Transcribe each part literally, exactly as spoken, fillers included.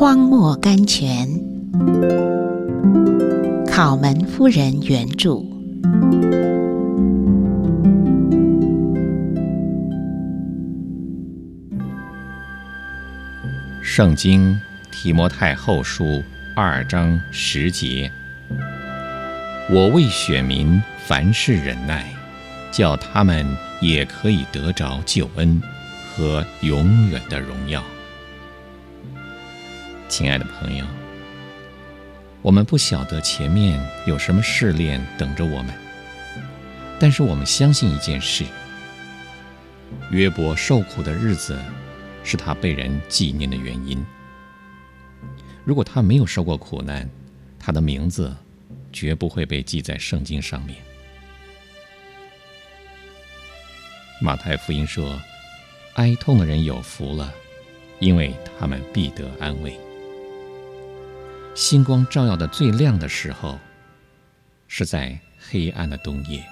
荒漠甘泉，考门夫人原著。 圣经提摩太后书二章十节：我为选民凡事忍耐，叫他们也可以得着救恩和永远的荣耀。亲爱的朋友，我们不晓得前面有什么试炼等着我们，但是我们相信一件事：约伯受苦的日子是他被人纪念的原因。如果他没有受过苦难，他的名字绝不会被记在圣经上面。马太福音说，哀痛的人有福了，因为他们必得安慰。星光照耀的最亮的时候，是在黑暗的冬夜。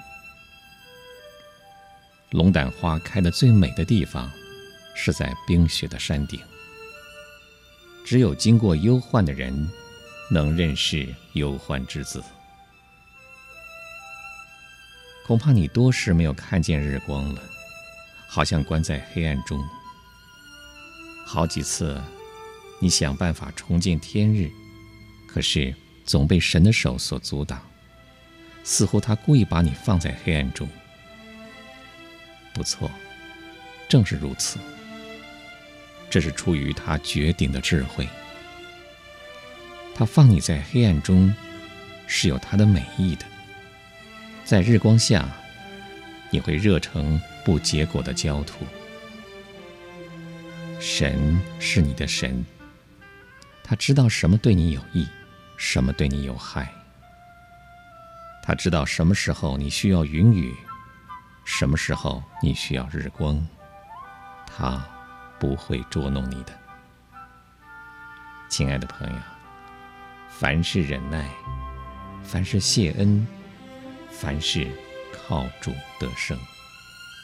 龙胆花开得最美的地方，是在冰雪的山顶。只有经过忧患的人，能认识忧患之子。恐怕你多时没有看见日光了，好像关在黑暗中。好几次，你想办法重见天日，可是总被神的手所阻挡，似乎他故意把你放在黑暗中。不错，正是如此。这是出于他绝顶的智慧。他放你在黑暗中，是有他的美意的。在日光下，你会热成不结果的焦土。神是你的神，他知道什么对你有益，什么对你有害。他知道什么时候你需要云雨，什么时候你需要日光。他不会捉弄你的。亲爱的朋友，凡事忍耐，凡事谢恩，凡事靠主得胜。